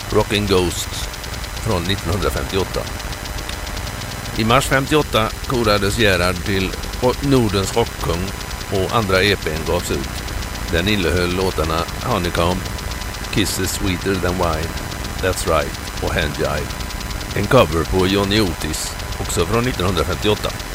Rockin' Ghosts från 1958. I mars 58 korades Gerhard till Nordens rockkung och andra EP:n gavs ut. Den innehöll låtarna Honeycomb, Kisses Sweeter Than Wine, That's Right och Handjive. En cover på Johnny Otis, också från 1958.